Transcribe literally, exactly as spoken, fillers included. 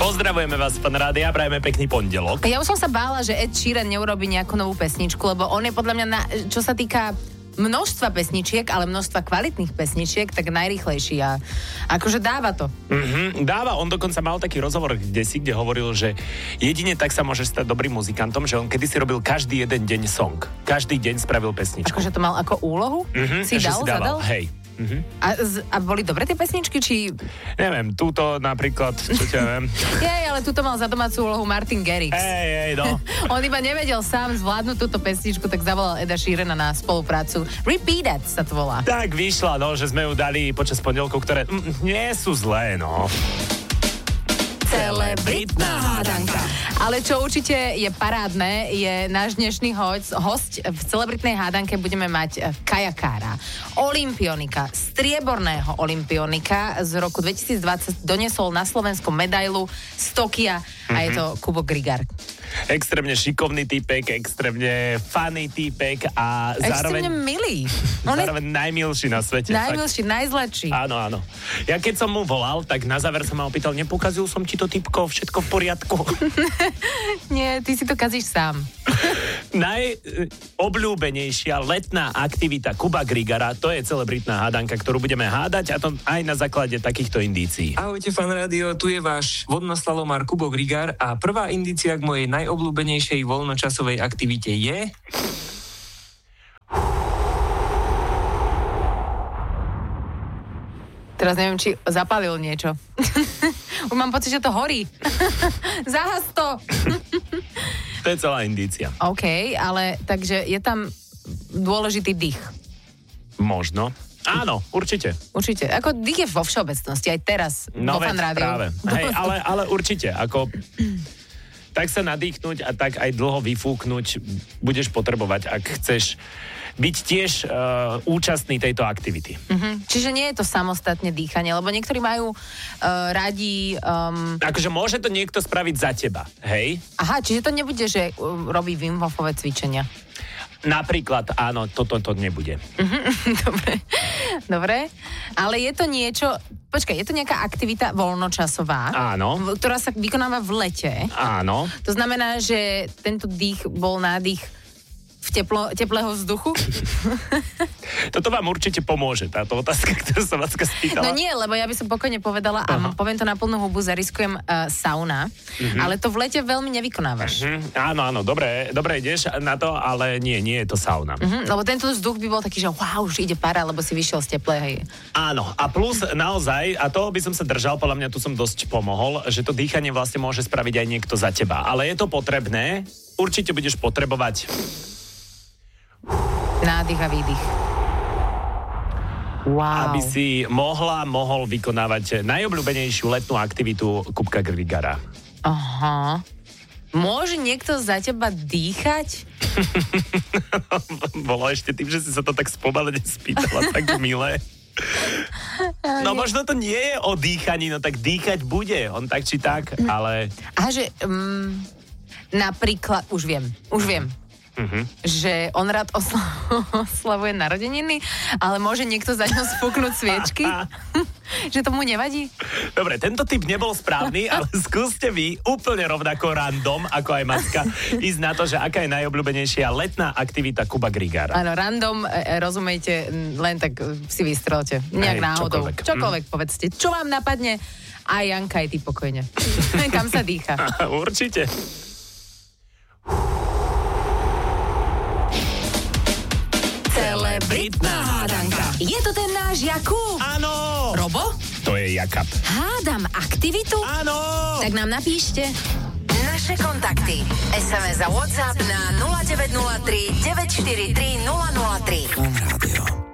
Pozdravujeme vás, pán Rádia, prajeme pekný pondelok. Ja už som sa bála, že Ed Sheeran neurobí nejakú novú pesničku, lebo on je podľa mňa, na, čo sa týka množstva pesničiek, ale množstva kvalitných pesničiek, tak najrýchlejší a akože dáva to. Mm-hmm, dáva, on dokonca mal taký rozhovor kdesi, kde hovoril, že jedine tak sa môže stať dobrým muzikantom, že on kedysi robil každý jeden deň song. Každý deň spravil pesničku. Akože to mal ako úlohu? Mm-hmm, si dal, si dával, zadal? Hej. Mm-hmm. A, z, a boli dobre tie pesničky, či... Neviem, túto napríklad, čo ťa viem. Jej, ale túto mal za domácu úlohu Martin Garrix. Hej, hej, no. On iba nevedel sám zvládnuť túto pesničku, tak zavolal Eda Sheerana na spoluprácu. Repeat That sa to volá. Tak vyšla, no, že sme ju dali počas pondelkov, ktoré mm, nie sú zlé, no. Celebritná hádanka. Ale čo určite je parádne, je náš dnešný host. host. V celebritnej hádanke budeme mať kajakára, olympionika, strieborného olympionika z roku dvetisícdvadsať doniesol na Slovensku medailu z Tokia a je to Kubo Grigar. Extrémne šikovný týpek, extrémne funny týpek a zároveň... Extrémne milý. Zároveň najmilší na svete. Najmilší, najzladší. Áno, áno. Ja keď som mu volal, tak na záver sa ma opýtal, nepokazil som ti to, typko, všetko v poriadku? Nie, ty si to kazíš sám. Najobľúbenejšia letná aktivita Kuba Grigara, to je celebritná hádanka, ktorú budeme hádať, a to aj na základe takýchto indícií. Ahojte, Fan Rádio, tu je váš vodnoslalomár Kubo Grigar a prvá indícia k mojej najobľúbenejšej voľnočasovej aktivite je... Teraz neviem, či zapálil niečo. Už mám pocit, že to horí. Zahas to. To je celá indícia. OK, ale takže je tam dôležitý dých. Možno. Áno, určite. Určite. Ako dých je vo všeobecnosti, aj teraz no vo Fan Rádiu. Práve. Hej, ale, ale určite, ako... tak sa nadýchnuť a tak aj dlho vyfúknuť budeš potrebovať, ak chceš byť tiež uh, účastný tejto aktivity. Mm-hmm. Čiže nie je to samostatne dýchanie, lebo niektorí majú uh, radi... Um... Akože môže to niekto spraviť za teba, hej? Aha, čiže to nebude, že uh, robí Wim Hofové cvičenia. Napríklad, áno, toto to, to nebude. Mm-hmm. Dobre. Dobre. Ale je to niečo... Počkaj, je to nejaká aktivita voľnočasová, áno, ktorá sa vykonáva v lete. Áno. To znamená, že tento dých bol nádych v teplo, teplého vzduchu? Toto vám určite pomôže, táto otázka, ktorú som vás spýtala. No nie, lebo ja by som pokojne povedala, Aha. a poviem to na plnú hubu, zariskujem uh, sauna, mm-hmm. ale to v lete veľmi nevykonávaš. Mm-hmm. Áno, áno, dobre, dobre ideš na to, ale nie, nie je to sauna. Mm-hmm, lebo tento vzduch by bol taký, že wow, už ide para, lebo si vyšiel z teplej. Áno, a plus naozaj, a toho by som sa držal, podľa mňa tu som dosť pomohol, že to dýchanie vlastne môže spraviť aj niekto za teba. Ale je to potrebné, určite budeš potrebovať... nádych a výdych. Wow. Aby si mohla, mohol vykonávať najobľúbenejšiu letnú aktivitu Kubka Grigara. Aha. Môže niekto za teba dýchať? Bolo ešte tým, že si sa to tak spomalene spýtala, tak milé. No možno to nie je o dýchaní, no tak dýchať bude, on tak či tak, ale... A že um, napríklad, už viem, už viem. Uh-huh. Že on rád osla- oslavuje narodeniny, ale môže niekto za ňou spúknuť sviečky? Že tomu nevadí? Dobre, tento typ nebol správny, ale skúste vy úplne rovnako random, ako aj Macka, ísť na to, že aká je najobľúbenejšia letná aktivita Kuba Grigara. Áno, random, e, rozumejte, len tak si vystrelte. Nejak Hej, náhodou. Čokoľvek, čokoľvek mm. povedzte. Čo vám napadne? A Janka, aj ty pokojne. Kam sa dýcha? Určite. Celebritná hádanka. Je to ten náš Jakub? Áno. Robo? To je Jakab. Hádam aktivitu? Áno. Tak nám napíšte. Naše kontakty. es em es a WhatsApp na nula deväť nula tri deväť štyri tri nula nula tri. Fan Rádio.